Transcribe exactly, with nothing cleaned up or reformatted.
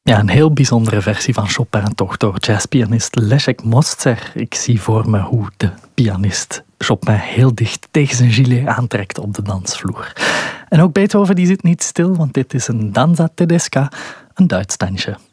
Ja, een heel bijzondere versie van Chopin toch door jazzpianist Leszek Mostzer. Ik zie voor me hoe de pianist Chopin heel dicht tegen zijn gilet aantrekt op de dansvloer. En ook Beethoven die zit niet stil, want dit is een danza tedesca, een Duits dansje.